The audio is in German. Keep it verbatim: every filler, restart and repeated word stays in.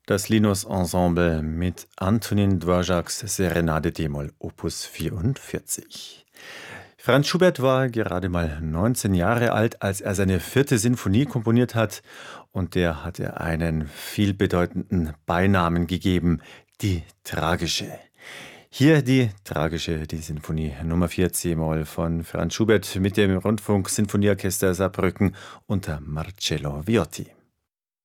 Das Linus-Ensemble mit Antonin Dvořáks Serenade d-Moll Opus vierundvierzig. Franz Schubert war gerade mal neunzehn Jahre alt, als er seine vierte Sinfonie komponiert hat, und der hat er einen vielbedeutenden Beinamen gegeben, die Tragische. Hier die Tragische, die Sinfonie Nummer vier c-Moll von Franz Schubert mit dem Rundfunk-Sinfonieorchester Saarbrücken unter Marcello Viotti.